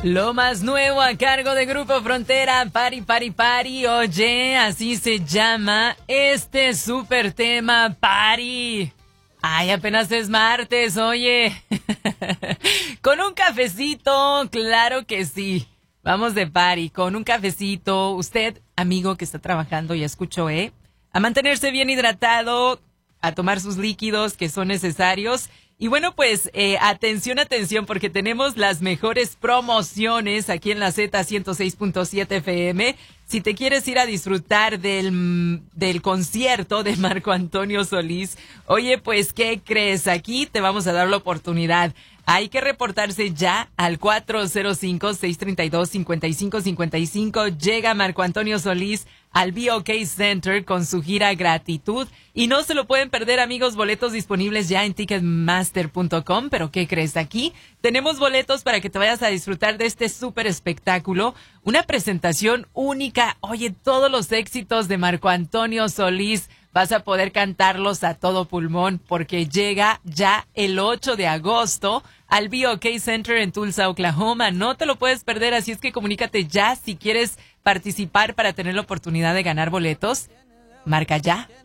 Lo más nuevo a cargo de Grupo Frontera, Party, Party, Party. Oye, así se llama este súper tema, Party. Ay, apenas es martes, oye. Con un cafecito, claro que sí. Vamos de party, con un cafecito. Usted, amigo que está trabajando, ya escuchó, a mantenerse bien hidratado, a tomar sus líquidos que son necesarios. Y bueno, pues atención, porque tenemos las mejores promociones aquí en la Z106.7 FM. Si te quieres ir a disfrutar del concierto de Marco Antonio Solís, oye, pues, ¿qué crees? Aquí te vamos a dar la oportunidad. Hay que reportarse ya al 405-632-5555. Llega Marco Antonio Solís al BOK Center con su gira Gratitud. Y no se lo pueden perder, amigos, boletos disponibles ya en Ticketmaster.com. Pero ¿qué crees? Aquí tenemos boletos para que te vayas a disfrutar de este súper espectáculo. Una presentación única. Oye, todos los éxitos de Marco Antonio Solís vas a poder cantarlos a todo pulmón porque llega ya el 8 de agosto al BOK Center en Tulsa, Oklahoma. No te lo puedes perder, así es que comunícate ya si quieres participar para tener la oportunidad de ganar boletos. Marca ya